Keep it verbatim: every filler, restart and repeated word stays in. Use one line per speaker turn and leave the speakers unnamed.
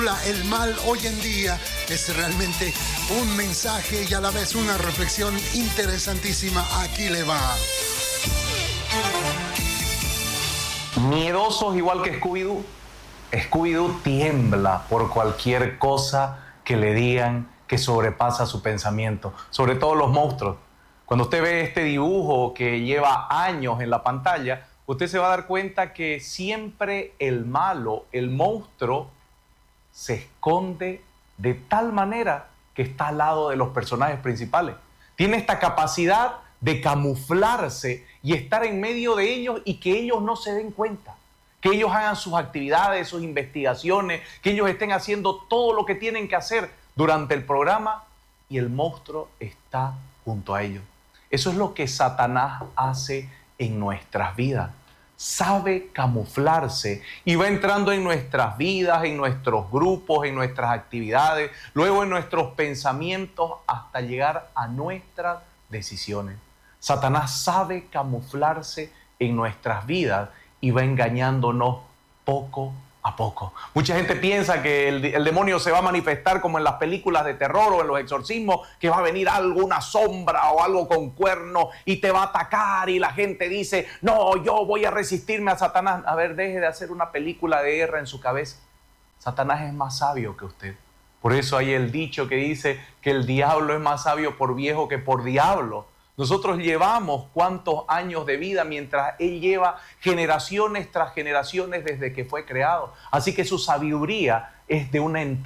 El mal hoy en día es realmente un mensaje y a la vez una reflexión interesantísima. Aquí le va.
Miedosos igual que Scooby-Doo. Scooby-Doo tiembla por cualquier cosa que le digan que sobrepasa su pensamiento, sobre todo los monstruos. Cuando usted ve este dibujo que lleva años en la pantalla, usted se va a dar cuenta que siempre el malo, el monstruo, se esconde de tal manera que está al lado de los personajes principales. Tiene esta capacidad de camuflarse y estar en medio de ellos y que ellos no se den cuenta. Que ellos hagan sus actividades, sus investigaciones, que ellos estén haciendo todo lo que tienen que hacer durante el programa y el monstruo está junto a ellos. Eso es lo que Satanás hace en nuestras vidas. Sabe camuflarse y va entrando en nuestras vidas, en nuestros grupos, en nuestras actividades, luego en nuestros pensamientos hasta llegar a nuestras decisiones. Satanás sabe camuflarse en nuestras vidas y va engañándonos poco a poco. Mucha gente piensa que el, el demonio se va a manifestar como en las películas de terror o en los exorcismos, que va a venir algo, una sombra o algo con cuernos y te va a atacar y la gente dice, no, yo voy a resistirme a Satanás. A ver, deje de hacer una película de guerra en su cabeza. Satanás es más sabio que usted. Por eso hay el dicho que dice que el diablo es más sabio por viejo que por diablo. Nosotros llevamos cuántos años de vida mientras Él lleva generaciones tras generaciones desde que fue creado. Así que su sabiduría es de una entidad